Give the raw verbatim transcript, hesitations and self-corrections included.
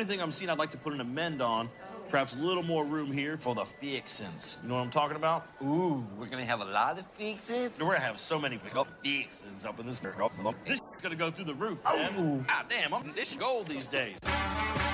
only thing I'm seeing I'd like to put an amend on, perhaps a little more room here for the fixins. You know what I'm talking about? Ooh, we're gonna have a lot of fixins? We're gonna have so many fixins up in this. This is gonna go through the roof, man. Oh. God damn, I'm, this gold these days.